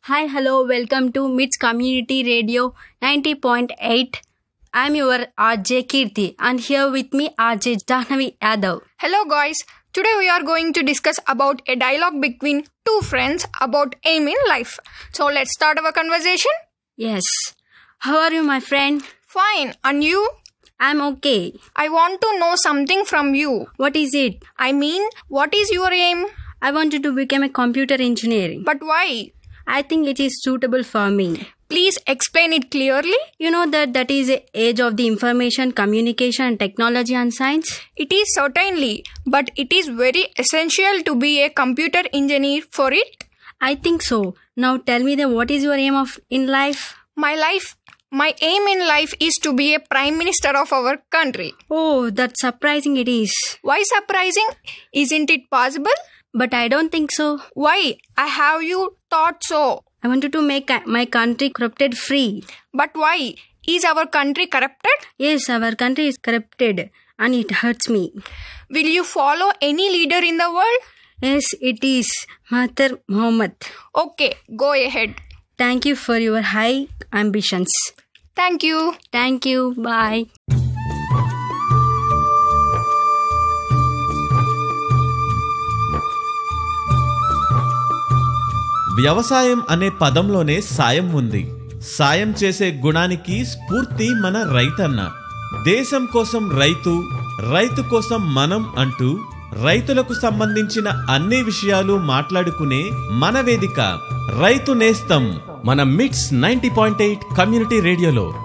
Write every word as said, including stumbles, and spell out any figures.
Hi, hello, welcome to M I T S Community Radio ninety point eight. I'm your R J Kirti and here with me R J Jahnavi Yadav. Hello guys, today we are going to discuss about a dialogue between two friends about aim in life. So let's start our conversation. Yes. How are you, my friend? Fine, and you? I'm okay. I want to know something from you. What is it? I mean, what is your aim? I wanted to become a computer engineer. But why? I think it is suitable for me. Please explain it clearly. You know that that is the age of the information, communication, and technology and science? It is certainly, but it is very essential to be a computer engineer for it. I think so. Now tell me then, what is your aim of in life? My life, my aim in life is to be a prime minister of our country. Oh, that's surprising it is. Why surprising? Isn't it possible? But I don't think so. Why? I have you thought so. I wanted to make my country corrupted free. But why? Is our country corrupted? Yes, our country is corrupted and it hurts me. Will you follow any leader in the world? Yes, it is Mahathir Mohamad. Okay, go ahead. Thank you for your high ambitions. Thank you. Thank you. Bye. వ్యవసాయం అనే పదంలోనే సాయం ఉంది. సాయం చేసే గుణానికి స్ఫూర్తి మన రైతన్న. దేశం కోసం రైతు, రైతు కోసం మనం అంటూ రైతులకు సంబంధించిన అన్ని విషయాలు మాట్లాడుకునే మన వేదిక రైతు నేస్తం మన మిట్స్ నైంటీ పాయింట్ ఎయిట్ కమ్యూనిటీ రేడియోలో.